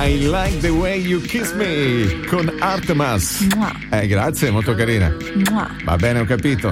I Like the Way You Kiss Me con Artemas. Grazie, molto carina. Va bene, ho capito.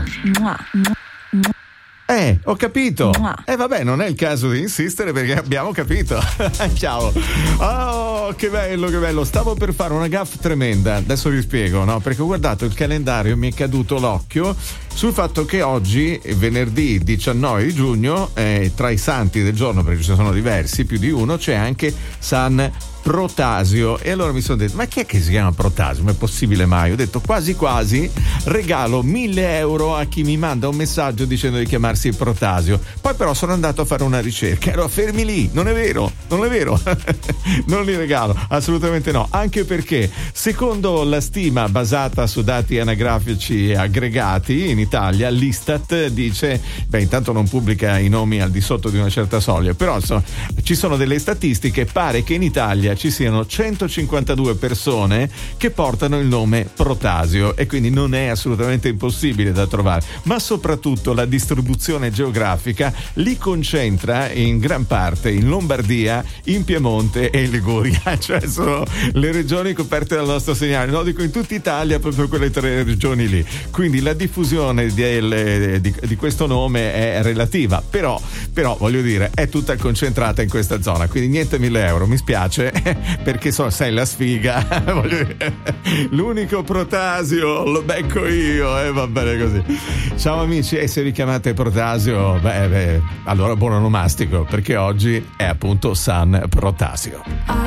Ho capito. Vabbè, non è il caso di insistere perché abbiamo capito. Ciao. Oh, che bello, che bello. Stavo per fare una gaffe tremenda. Adesso vi spiego, no? Perché ho guardato il calendario e mi è caduto l'occhio sul fatto che oggi, venerdì 19 di giugno, tra i santi del giorno, perché ce ne sono diversi, più di uno, c'è anche San Protasio. E allora mi sono detto, ma chi è che si chiama Protasio? Ma è possibile mai? Ho detto quasi quasi regalo 1.000 euro a chi mi manda un messaggio dicendo di chiamarsi Protasio. Poi però sono andato a fare una ricerca, ero fermi lì, non è vero non li regalo, assolutamente no, anche perché secondo la stima basata su dati anagrafici aggregati in Italia, l'Istat dice, intanto non pubblica i nomi al di sotto di una certa soglia, però insomma, ci sono delle statistiche, pare che in Italia ci siano 152 persone che portano il nome Protasio e quindi non è assolutamente impossibile da trovare, ma soprattutto la distribuzione geografica li concentra in gran parte in Lombardia, in Piemonte e in Liguria, cioè sono le regioni coperte dal nostro segnale, no? Dico in tutta Italia proprio quelle 3 regioni lì, quindi la diffusione di questo nome è relativa, però voglio dire è tutta concentrata in questa zona, quindi niente 1.000 euro, mi spiace perché sei la sfiga. Voglio dire, l'unico Protasio lo becco io, va bene così. Ciao amici, e se vi chiamate Protasio, allora buon onomastico, perché oggi è appunto San Protasio.